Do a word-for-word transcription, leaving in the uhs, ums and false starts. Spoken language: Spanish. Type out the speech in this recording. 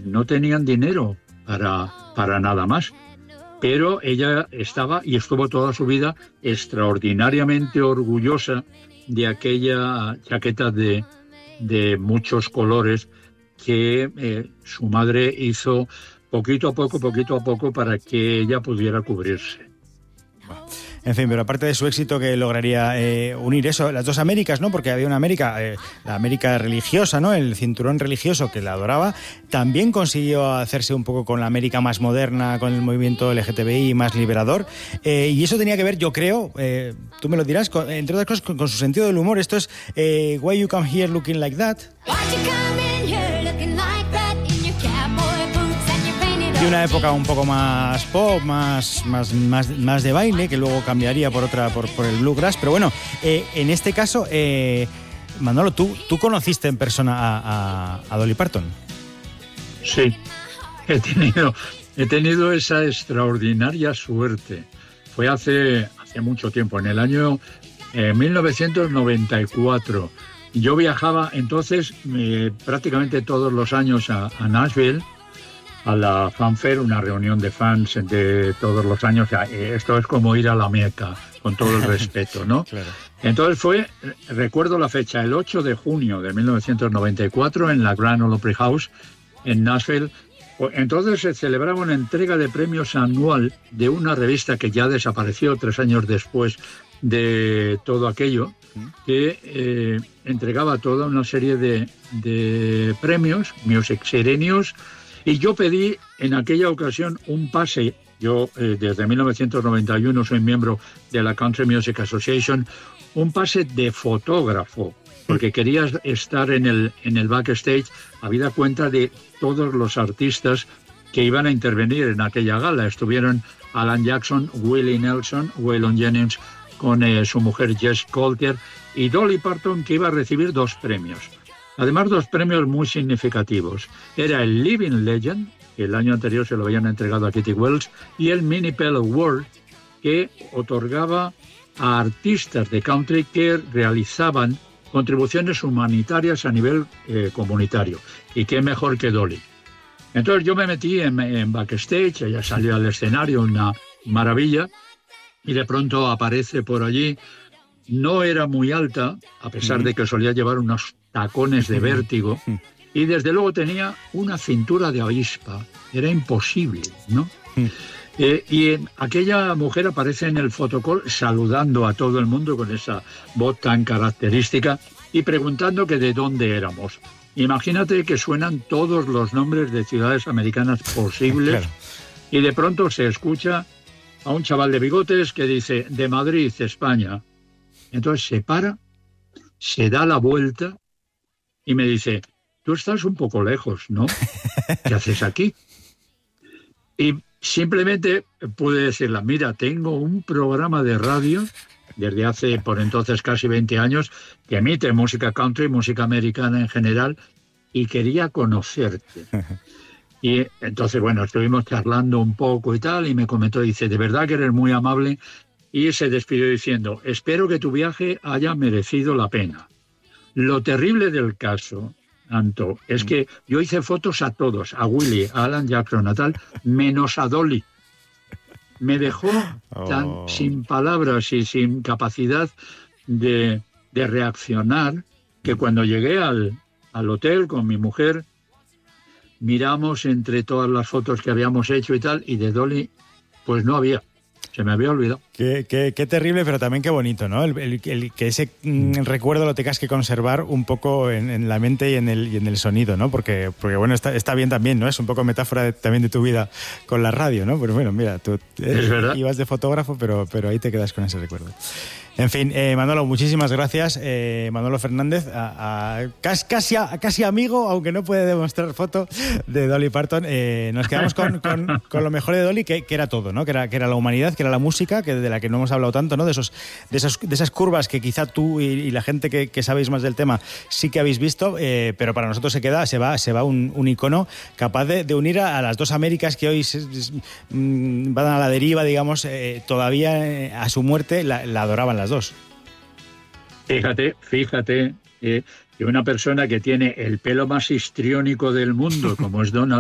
no tenían dinero para, para nada más. Pero ella estaba y estuvo toda su vida extraordinariamente orgullosa de aquella chaqueta de, de muchos colores que eh, su madre hizo poquito a poco, poquito a poco para que ella pudiera cubrirse. En fin, pero aparte de su éxito que lograría eh, unir eso, las dos Américas, ¿no? Porque había una América, eh, la América religiosa, ¿no? El cinturón religioso que la adoraba, también consiguió hacerse un poco con la América más moderna, con el movimiento L G T B I más liberador, eh, y eso tenía que ver, yo creo, eh, tú me lo dirás, con, entre otras cosas, con, con su sentido del humor. Esto es eh, Why You Come Here Looking Like That. De una época un poco más pop, más, más, más, más de baile, que luego cambiaría por otra por, por el bluegrass. Pero bueno, eh, en este caso, eh, Manolo, ¿tú, ¿tú conociste en persona a, a, a Dolly Parton? Sí, he tenido, he tenido esa extraordinaria suerte. Fue hace, hace mucho tiempo, en el año eh, mil novecientos noventa y cuatro. Yo viajaba entonces eh, prácticamente todos los años a, a Nashville, a la Fanfare, una reunión de fans de todos los años. Esto es como ir a la Meca, con todo el respeto, ¿no? Claro. Entonces fue, recuerdo la fecha, el ocho de junio de mil novecientos noventa y cuatro, en la Grand Ole Opry House, en Nashville. Entonces se celebraba una entrega de premios anual de una revista que ya desapareció tres años después de todo aquello, que eh, entregaba toda una serie de, de premios, Music City News. Y yo pedí en aquella ocasión un pase. Yo eh, desde mil novecientos noventa y uno soy miembro de la Country Music Association, un pase de fotógrafo, porque quería estar en el, en el backstage, habida cuenta de todos los artistas que iban a intervenir en aquella gala. Estuvieron Alan Jackson, Willie Nelson, Waylon Jennings con eh, su mujer Jess Coulter y Dolly Parton, que iba a recibir dos premios. Además, dos premios muy significativos. Era el Living Legend, que el año anterior se lo habían entregado a Kitty Wells, y el Minnie Pearl Award, que otorgaba a artistas de country que realizaban contribuciones humanitarias a nivel eh, comunitario. Y qué mejor que Dolly. Entonces yo me metí en, en backstage, ella salió al escenario, una maravilla, y de pronto aparece por allí. No era muy alta, a pesar de que solía llevar unos tacones de vértigo, y desde luego tenía una cintura de avispa. Era imposible, ¿no? Eh, y aquella mujer aparece en el fotocall saludando a todo el mundo con esa voz tan característica y preguntando que de dónde éramos. Imagínate que suenan todos los nombres de ciudades americanas posibles. Claro. Y de pronto se escucha a un chaval de bigotes que dice, de Madrid, España. Entonces se para, se da la vuelta y me dice, tú estás un poco lejos, ¿no? ¿Qué haces aquí? Y simplemente pude decirle, mira, tengo un programa de radio desde hace por entonces casi veinte años que emite música country, música americana en general, y quería conocerte. Y entonces, bueno, estuvimos charlando un poco y tal, y me comentó, dice, de verdad que eres muy amable. Y se despidió diciendo, espero que tu viaje haya merecido la pena. Lo terrible del caso, Anto, es que yo hice fotos a todos, a Willie, a Alan Jackson, a tal, menos a Dolly. Me dejó tan oh. sin palabras y sin capacidad de, de reaccionar, que cuando llegué al, al hotel con mi mujer, miramos entre todas las fotos que habíamos hecho y tal, y de Dolly, pues no había. Se me había olvidado. Qué, qué, qué terrible, pero también qué bonito, ¿no? El, el, el que ese mm, recuerdo lo tengas que conservar un poco en, en la mente y en el, y en el sonido, ¿no? Porque, porque bueno, está, está bien también, ¿no? Es un poco metáfora de, también de tu vida con la radio, ¿no? Pero bueno, mira, tú eh, ibas de fotógrafo, pero, pero ahí te quedas con ese recuerdo. En fin, eh, Manolo, muchísimas gracias. Eh, Manolo Fernández, a, a, casi, a, casi amigo, aunque no puede demostrar foto, de Dolly Parton. Eh, nos quedamos con, con, con lo mejor de Dolly, que, que era todo, ¿no? Que era, que era la humanidad, que era la música, que de la que no hemos hablado tanto, ¿no? De, esos, de, esos, de esas curvas que quizá tú y, y la gente que, que sabéis más del tema sí que habéis visto, eh, pero para nosotros se queda, se va, se va un, un icono capaz de, de unir a, a las dos Américas que hoy se, se, van a la deriva, digamos, eh, todavía eh, a su muerte la, la adoraban las dos. Fíjate, fíjate, eh, que una persona que tiene el pelo más histriónico del mundo, como es Donald